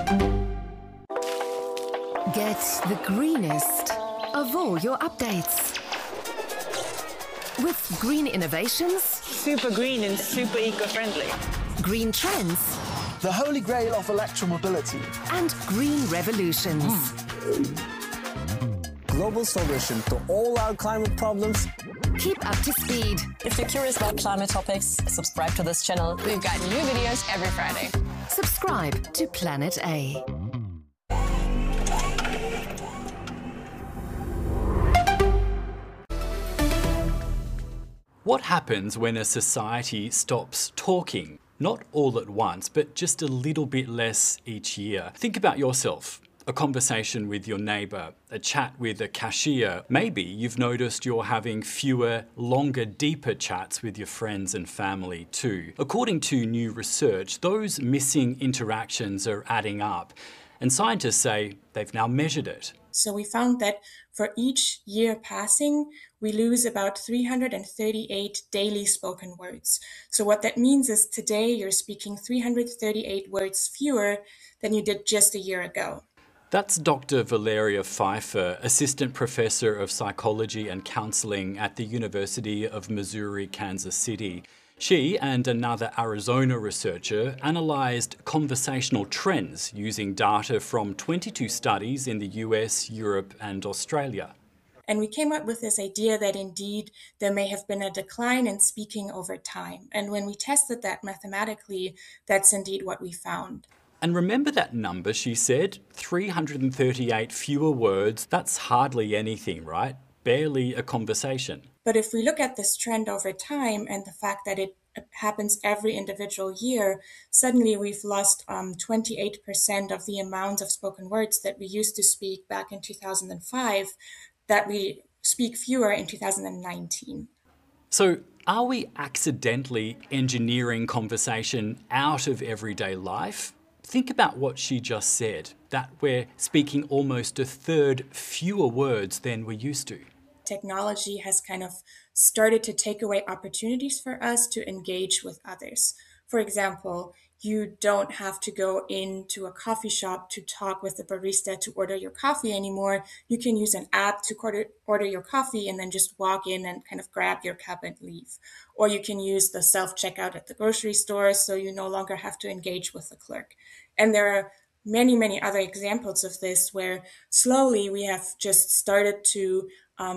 Get the greenest of all your updates. With green innovations, Super green and super eco-friendly. green trends, The holy grail of electromobility. and green revolutions. Global solution to all our climate problems. Keep up to speed. If you're curious about climate topics, subscribe to this channel. We've got new videos every Friday. Subscribe to Planet A. What happens when a society stops talking? Not all at once, but just a little bit less each year. Think about yourself. A conversation with your neighbour, a chat with a cashier. Maybe you've noticed you're having fewer, longer, deeper chats with your friends and family too. According to new research, those missing interactions are adding up, and scientists say they've now measured it. So we found that for each year passing, we lose about 338 daily spoken words. So what that means is today you're speaking 338 words fewer than you did just a year ago. That's Dr. Valeria Pfeiffer, Assistant Professor of Psychology and Counseling at the University of Missouri, Kansas City. She and another Arizona researcher analysed conversational trends using data from 22 studies in the US, Europe and Australia. And we came up with this idea that indeed there may have been a decline in speaking over time. And when we tested that mathematically, that's indeed what we found. And remember that number, she said? 338 fewer words. That's hardly anything, right? Barely a conversation. But if we look at this trend over time and the fact that it happens every individual year, suddenly we've lost 28% of the amount of spoken words that we used to speak back in 2005, that we speak fewer in 2019. So are we accidentally engineering conversation out of everyday life? Think about what she just said, that we're speaking almost a third fewer words than we used to. Technology has kind of started to take away opportunities for us to engage with others. For example, you don't have to go into a coffee shop to talk with the barista to order your coffee anymore. You can use an app to order your coffee and then just walk in and kind of grab your cup and leave. Or you can use the self-checkout at the grocery store so you no longer have to engage with the clerk. And there are many, many other examples of this where slowly we have just started to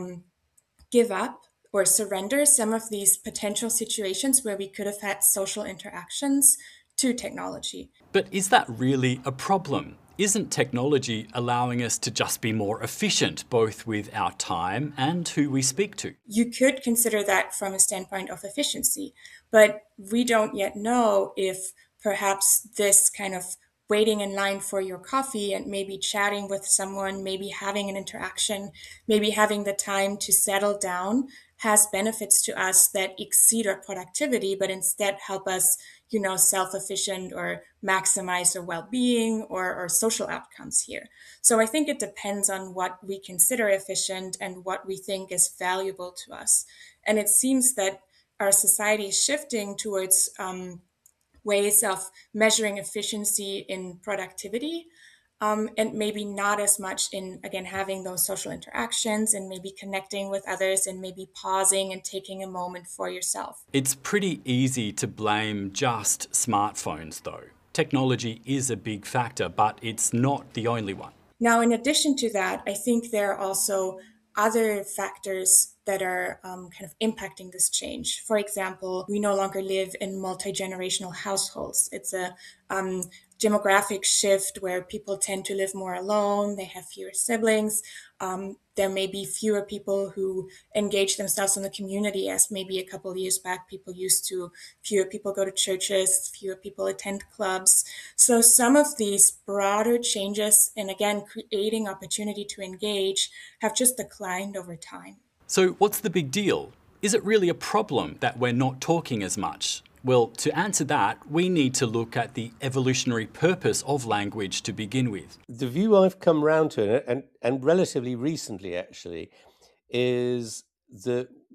give up or surrender some of these potential situations where we could have had social interactions to technology. But is that really a problem? Isn't technology allowing us to just be more efficient, both with our time and who we speak to? You could consider that from a standpoint of efficiency, but we don't yet know if perhaps this kind of waiting in line for your coffee and maybe chatting with someone, maybe having an interaction, maybe having the time to settle down has benefits to us that exceed our productivity, but instead help us, self-efficient or maximize our well-being or social outcomes here. So I think it depends on what we consider efficient and what we think is valuable to us. And it seems that our society is shifting towards ways of measuring efficiency in productivity, and maybe not as much in, again, having those social interactions and maybe connecting with others and maybe pausing and taking a moment for yourself. It's pretty easy to blame just smartphones though. Technology is a big factor, but it's not the only one. Now, in addition to that, I think there are also other factors that are kind of impacting this change. For example, we no longer live in multi-generational households. It's a demographic shift where people tend to live more alone. They have fewer siblings. There may be fewer people who engage themselves in the community as maybe a couple of years back people used to. Fewer people go to churches, fewer people attend clubs. So some of these broader changes, and again, creating opportunity to engage, have just declined over time. So what's the big deal? Is it really a problem that we're not talking as much? Well, to answer that, we need to look at the evolutionary purpose of language to begin with. The view I've come round to, and relatively recently actually, is that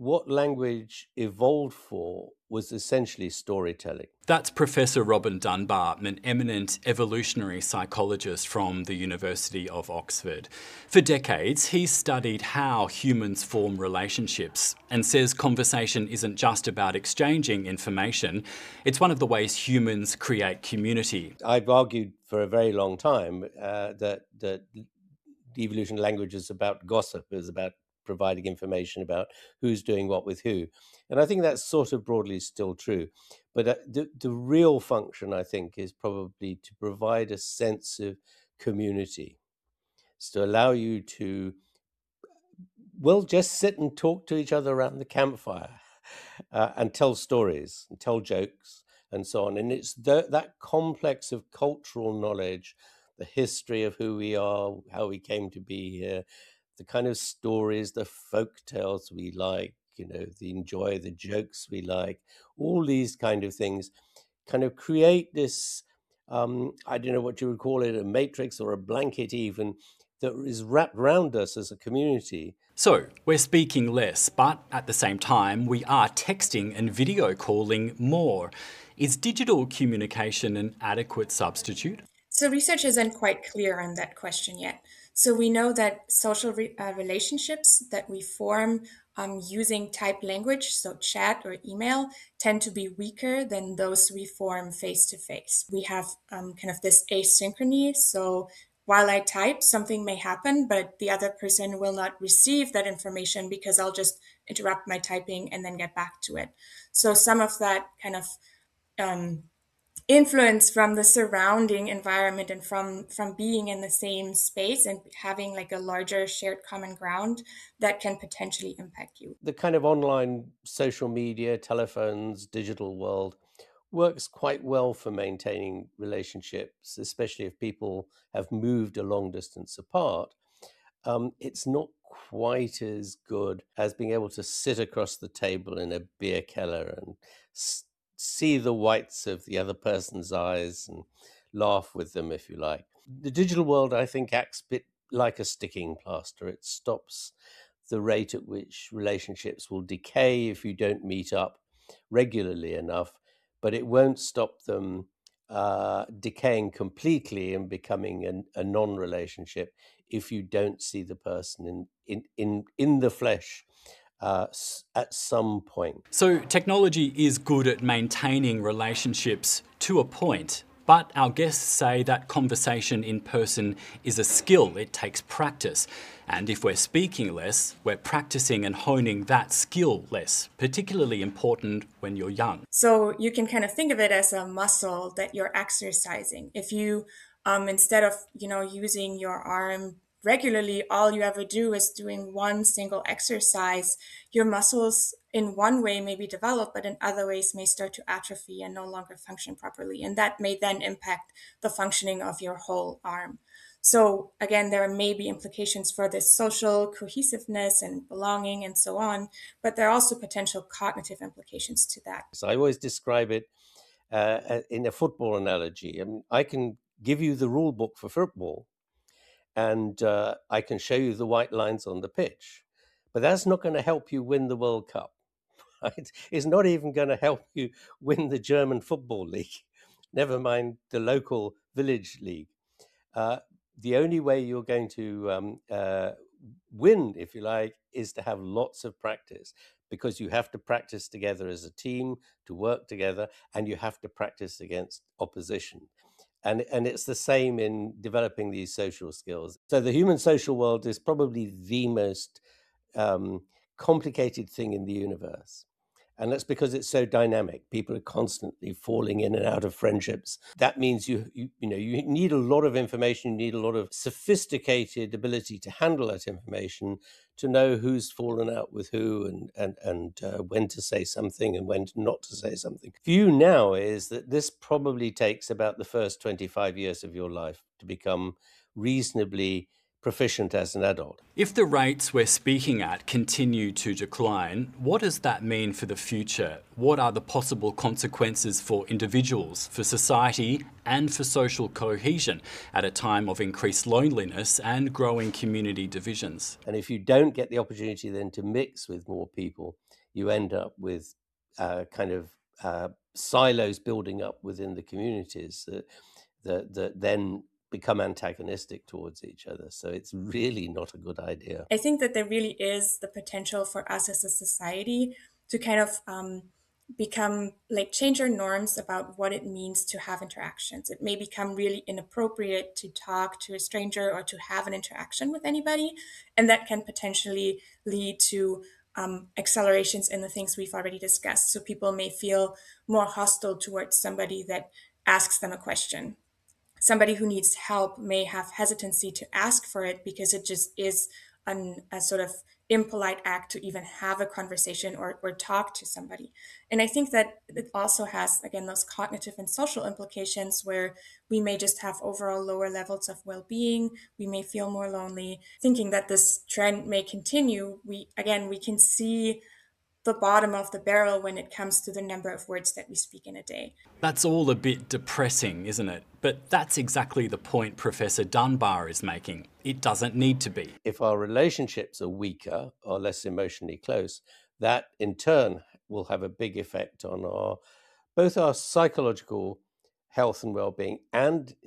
what language evolved for was essentially storytelling. That's Professor Robin Dunbar, an eminent evolutionary psychologist from the University of Oxford. For decades, he's studied how humans form relationships and says conversation isn't just about exchanging information, it's one of the ways humans create community. I've argued for a very long time that the evolution of language is about gossip, is about providing information about who's doing what with who. And I think that's sort of broadly still true. But the real function, I think, is probably to provide a sense of community. It's to allow you to, well, just sit and talk to each other around the campfire and tell stories and tell jokes and so on. And it's that complex of cultural knowledge, the history of who we are, how we came to be here, the kind of stories, the folk tales we like, the jokes we like, all these kind of things kind of create this, I don't know what you would call it, a matrix or a blanket even, that is wrapped around us as a community. So, we're speaking less, but at the same time, we are texting and video calling more. Is digital communication an adequate substitute? So research isn't quite clear on that question yet. So we know that social relationships that we form using typed language, so chat or email, tend to be weaker than those we form face-to-face. We have kind of this asynchrony. So while I type, something may happen, but the other person will not receive that information because I'll just interrupt my typing and then get back to it. So some of that kind of influence from the surrounding environment and from being in the same space and having like a larger shared common ground that can potentially impact you. The kind of online social media, telephones, digital world works quite well for maintaining relationships, especially if people have moved a long distance apart. It's not quite as good as being able to sit across the table in a beer cellar and see the whites of the other person's eyes and laugh with them, if you like. The digital world, I think, acts a bit like a sticking plaster. It stops the rate at which relationships will decay if you don't meet up regularly enough, but it won't stop them decaying completely and becoming a non-relationship if you don't see the person in the flesh at some point. So technology is good at maintaining relationships to a point, but our guests say that conversation in person is a skill. It takes practice. And if we're speaking less, we're practicing and honing that skill less, particularly important when you're young. So you can kind of think of it as a muscle that you're exercising. If you, instead of, using your arm regularly, all you ever do is doing one single exercise, your muscles in one way may be developed, but in other ways may start to atrophy and no longer function properly. And that may then impact the functioning of your whole arm. So again, there may be implications for this social cohesiveness and belonging and so on, but there are also potential cognitive implications to that. So I always describe it in a football analogy. I mean, I can give you the rule book for football, and I can show you the white lines on the pitch, but that's not going to help you win the World Cup. Right? It's not even going to help you win the German Football League, never mind the local village league. The only way you're going to win, if you like, is to have lots of practice, because you have to practice together as a team, to work together, and you have to practice against opposition. And it's the same in developing these social skills. So the human social world is probably the most complicated thing in the universe. And that's because it's so dynamic. People are constantly falling in and out of friendships. That means you need a lot of information. You need a lot of sophisticated ability to handle that information, to know who's fallen out with who and when to say something and when not to say something. View now is that this probably takes about the first 25 years of your life to become reasonably proficient as an adult. If the rates we're speaking at continue to decline, what does that mean for the future? What are the possible consequences for individuals, for society, and for social cohesion at a time of increased loneliness and growing community divisions? And if you don't get the opportunity then to mix with more people, you end up with silos building up within the communities that then become antagonistic towards each other. So it's really not a good idea. I think that there really is the potential for us as a society to kind of change our norms about what it means to have interactions. It may become really inappropriate to talk to a stranger or to have an interaction with anybody, and that can potentially lead to accelerations in the things we've already discussed. So people may feel more hostile towards somebody that asks them a question. Somebody who needs help may have hesitancy to ask for it because it just is a sort of impolite act to even have a conversation or talk to somebody. And I think that it also has, again, those cognitive and social implications where we may just have overall lower levels of well-being. We may feel more lonely. Thinking that this trend may continue, we can see the bottom of the barrel when it comes to the number of words that we speak in a day. That's all a bit depressing, isn't it? But that's exactly the point Professor Dunbar is making. It doesn't need to be. If our relationships are weaker or less emotionally close, that in turn will have a big effect on both our psychological health and well-being and